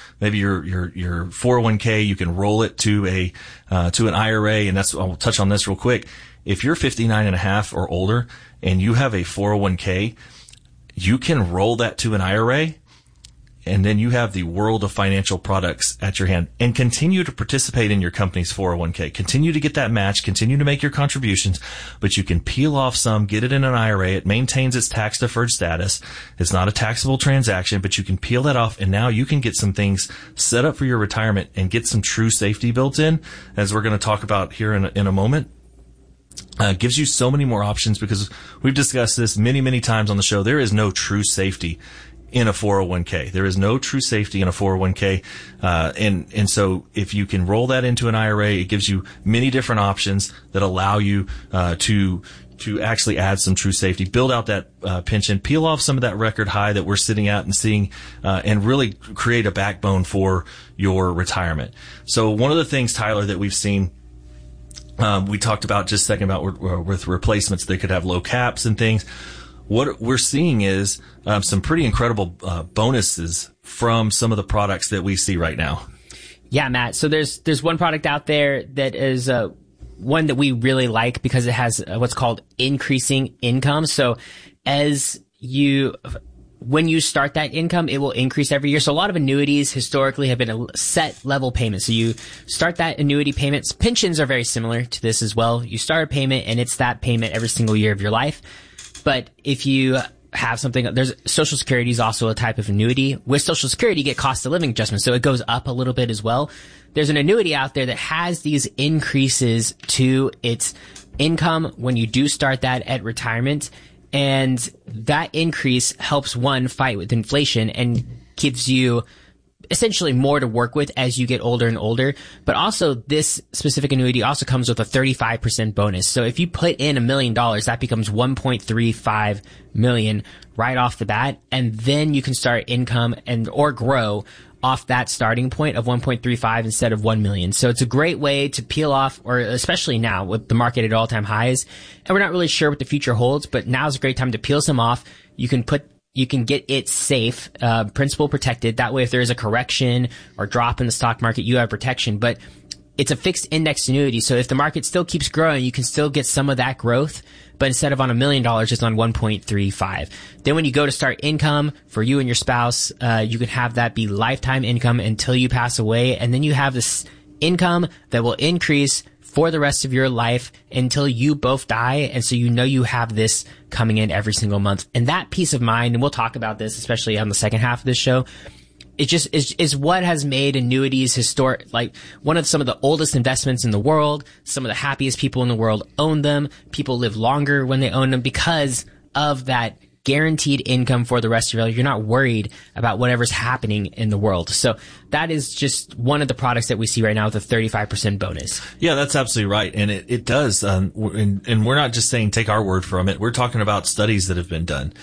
401k, you can roll it to an IRA. And I'll touch on this real quick. If you're 59 and a half or older and you have a 401k, you can roll that to an IRA. And then you have the world of financial products at your hand, and continue to participate in your company's 401k. Continue to get that match, continue to make your contributions, but you can peel off some, get it in an IRA. It maintains its tax deferred status. It's not a taxable transaction, but you can peel that off, and now you can get some things set up for your retirement and get some true safety built in, as we're going to talk about here in a moment. Gives you so many more options, because we've discussed this many, many times on the show. There is no true safety in a 401k. There is no true safety in a 401k. And so if you can roll that into an IRA, it gives you many different options that allow you, to actually add some true safety, build out that, pension, peel off some of that record high that we're sitting at and seeing, and really create a backbone for your retirement. So one of the things, Tyler, that we've seen, we talked about just a second about with replacements, they could have low caps and things. What we're seeing is some pretty incredible bonuses from some of the products that we see right now. Yeah, Matt. So there's one product out there that is one that we really like because it has what's called increasing income. So when you start that income, it will increase every year. So a lot of annuities historically have been a set level payment. So you start that annuity payments. Pensions are very similar to this as well. You start a payment and it's that payment every single year of your life. But if you have something, there's Social Security is also a type of annuity. With Social Security, you get cost of living adjustments, so it goes up a little bit as well. There's an annuity out there that has these increases to its income when you do start that at retirement. And that increase helps one fight with inflation and gives you essentially more to work with as you get older and older. But also this specific annuity also comes with a 35% bonus. So if you put in $1 million, that becomes 1.35 million right off the bat. And then you can start income or grow off that starting point of 1.35 instead of 1 million. So it's a great way to peel off, or especially now with the market at all-time highs. And we're not really sure what the future holds, but now's a great time to peel some off. You can get it safe, principal protected. That way, if there is a correction or drop in the stock market, you have protection. But it's a fixed index annuity. So if the market still keeps growing, you can still get some of that growth. But instead of on $1 million, it's on 1.35. Then when you go to start income for you and your spouse, you can have that be lifetime income until you pass away. And then you have this income that will increase for the rest of your life until you both die. And so you have this coming in every single month. And that peace of mind, and we'll talk about this, especially on the second half of this show, it just is what has made annuities historic, like one of some of the oldest investments in the world. Some of the happiest people in the world own them. People live longer when they own them because of that guaranteed income for the rest of your life. You're not worried about whatever's happening in the world. So that is just one of the products that we see right now with a 35% bonus. Yeah, that's absolutely right. And it does. And we're not just saying take our word from it. We're talking about studies that have been done,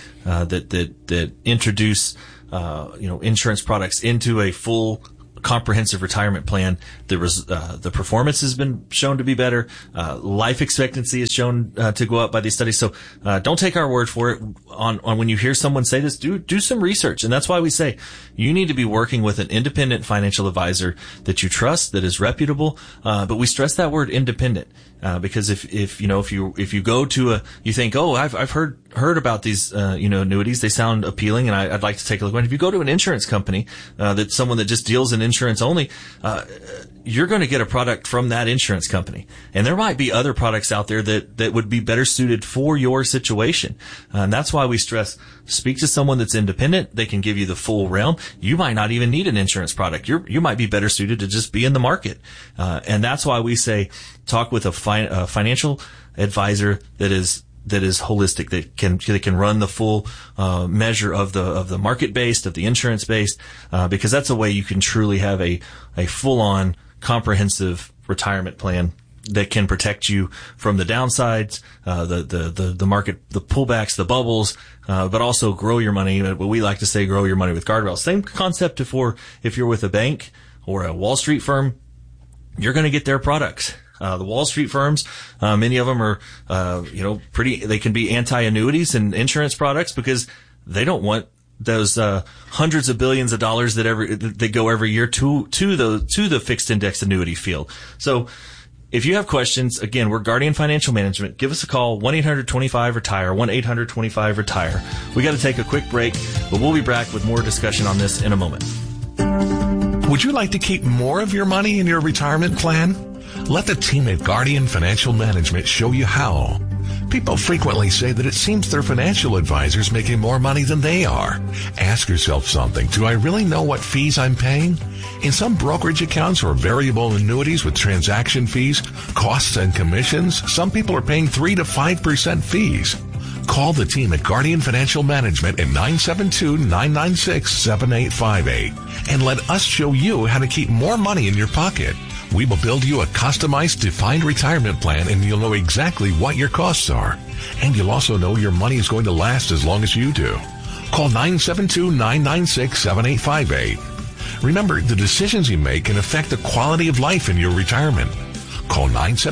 that introduce, insurance products into a full comprehensive retirement plan. The performance has been shown to be better. Life expectancy is shown to go up by these studies. So don't take our word for it. On when you hear someone say this, do some research. And that's why we say you need to be working with an independent financial advisor that you trust, that is reputable. But we stress that word independent. Because if you go to you think, oh, I've heard about these, annuities. They sound appealing and I'd like to take a look. But if you go to an insurance company, that's someone that just deals in insurance only, you're going to get a product from that insurance company. And there might be other products out there that would be better suited for your situation. And that's why we stress, speak to someone that's independent. They can give you the full realm. You might not even need an insurance product. You might be better suited to just be in the market. And that's why we say, talk with a financial advisor that is holistic, that can run the full measure of the market based, of the insurance based, because that's a way you can truly have a full on comprehensive retirement plan that can protect you from the downsides, the market, the pullbacks, the bubbles, but also grow your money. What we like to say, grow your money with guardrails. Same concept if you're with a bank or a Wall Street firm, you're going to get their products. The Wall Street firms, many of them are, they can be anti-annuities and insurance products because they don't want those, hundreds of billions of dollars that go every year to the fixed index annuity field. So if you have questions, again, we're Guardian Financial Management. Give us a call, 1-800-25-RETIRE, 1-800-25-RETIRE. We got to take a quick break, but we'll be back with more discussion on this in a moment. Would you like to keep more of your money in your retirement plan? Let the team at Guardian Financial Management show you how. People frequently say that it seems their financial advisor's making more money than they are. Ask yourself something. Do I really know what fees I'm paying? In some brokerage accounts or variable annuities with transaction fees, costs, and commissions, some people are paying 3 to 5% fees. Call the team at Guardian Financial Management at 972-996-7858 and let us show you how to keep more money in your pocket. We will build you a customized, defined retirement plan, and you'll know exactly what your costs are. And you'll also know your money is going to last as long as you do. Call 972-996-7858. Remember, the decisions you make can affect the quality of life in your retirement. Call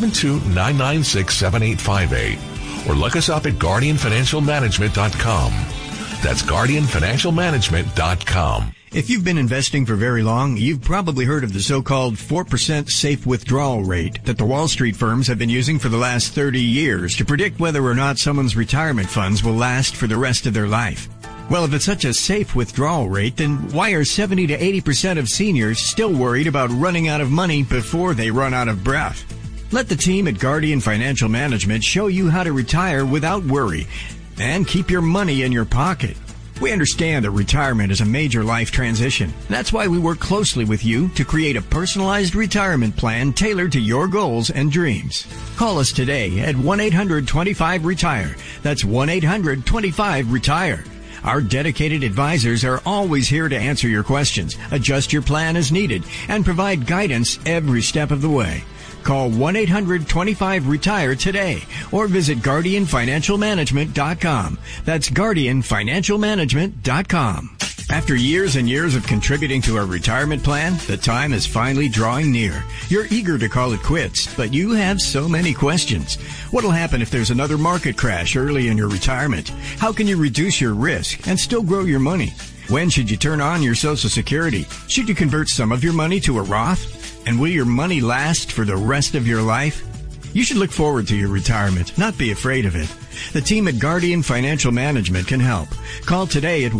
972-996-7858 or look us up at GuardianFinancialManagement.com. That's GuardianFinancialManagement.com. If you've been investing for very long, you've probably heard of the so-called 4% safe withdrawal rate that the Wall Street firms have been using for the last 30 years to predict whether or not someone's retirement funds will last for the rest of their life. Well, if it's such a safe withdrawal rate, then why are 70 to 80% of seniors still worried about running out of money before they run out of breath? Let the team at Guardian Financial Management show you how to retire without worry and keep your money in your pocket. We understand that retirement is a major life transition. That's why we work closely with you to create a personalized retirement plan tailored to your goals and dreams. Call us today at 1-800-25-RETIRE. That's 1-800-25-RETIRE. Our dedicated advisors are always here to answer your questions, adjust your plan as needed, and provide guidance every step of the way. Call 1-800-25-RETIRE today or visit GuardianFinancialManagement.com. That's GuardianFinancialManagement.com. After years and years of contributing to our retirement plan, the time is finally drawing near. You're eager to call it quits, but you have so many questions. What'll happen if there's another market crash early in your retirement? How can you reduce your risk and still grow your money? When should you turn on your Social Security? Should you convert some of your money to a Roth? And will your money last for the rest of your life? You should look forward to your retirement, not be afraid of it. The team at Guardian Financial Management can help. Call today at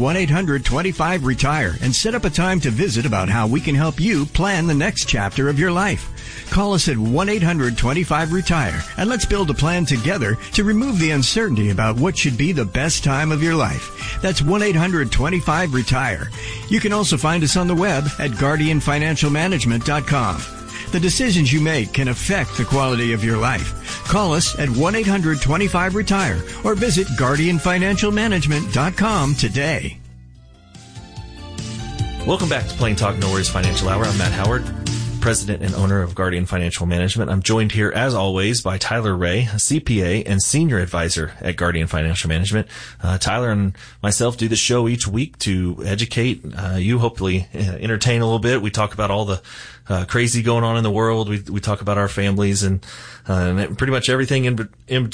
1-800-25-RETIRE and set up a time to visit about how we can help you plan the next chapter of your life. Call us at 1-800-25-RETIRE and let's build a plan together to remove the uncertainty about what should be the best time of your life. That's 1-800-25-RETIRE. You can also find us on the web at guardianfinancialmanagement.com. The decisions you make can affect the quality of your life. Call us at 1-800-25-RETIRE or visit guardianfinancialmanagement.com today. Welcome back to Plain Talk No Worries Financial Hour. I'm Matt Howard, president and owner of Guardian Financial Management. I'm joined here, as always, by Tyler Ray, a CPA and senior advisor at Guardian Financial Management. Tyler and myself do the show each week to educate you, hopefully entertain a little bit. We talk about all the crazy going on in the world. We talk about our families and pretty much everything in